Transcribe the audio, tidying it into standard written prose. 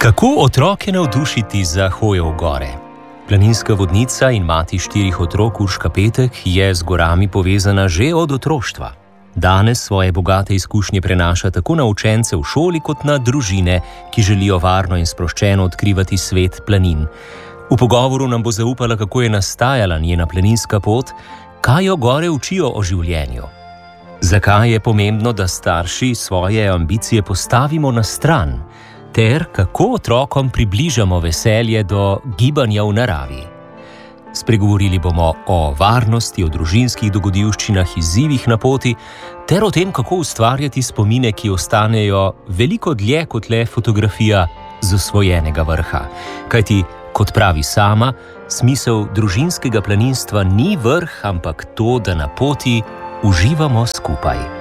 Kako otroke navdušiti za hojo v gore? Planinska vodnica in mati 4 otrok Urška Petek je z gorami povezana že od otroštva. Danes svoje bogate izkušnje prenaša tako na učence v šoli kot na družine, ki želijo varno in sproščeno odkrivati svet planin. V pogovoru nam bo zaupala, kako je nastajala njena planinska pot, kaj jo gore učijo o življenju. Zakaj je pomembno, da starši svoje ambicije postavimo na stran, ter kako otrokom približamo veselje do gibanja v naravi. Spregovorili bomo o varnosti, o družinskih dogodivščinah, izzivih na poti, ter o tem, kako ustvarjati spomine, ki ostanejo veliko dlje kot le fotografija z osvojenega vrha. Kajti, kot pravi sama, smisel družinskega planinstva ni vrh, ampak to, da na poti uživamo skupaj.